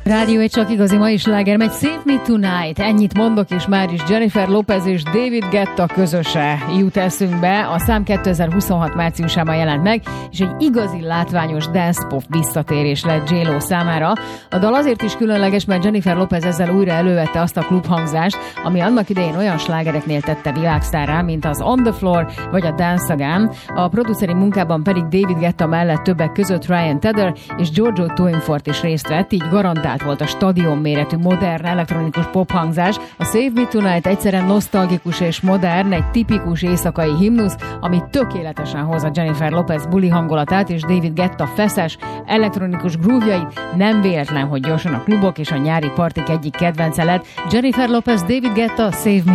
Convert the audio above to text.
Rádió egy csak igazi mai sláger megy, Save Me Tonight. Ennyit mondok, és már is Jennifer Lopez és David Guetta közöse jut eszünkbe. A szám 2026 márciusában jelent meg, és egy igazi látványos dance pop visszatérés lett J-Lo számára. A dal azért is különleges, mert Jennifer Lopez ezzel újra elővette azt a klubhangzást, ami annak idején olyan slágereknél tette világsztárrá, mint az On the Floor vagy a Dance Again. A produceri munkában pedig David Guetta mellett többek között Ryan Tedder és Giorgio Toinfort is részt vett, így garantált volt a stadion méretű modern elektronikus pophangzás. A Save Me Tonight egyszerűen nosztalgikus és modern, egy tipikus éjszakai himnusz, ami tökéletesen hozza Jennifer Lopez buli hangulatát és David Guetta feszes, elektronikus groove-jait. Nem véletlen, hogy gyorsan a klubok és a nyári partik egyik kedvence lett. Jennifer Lopez, David Guetta, Save Me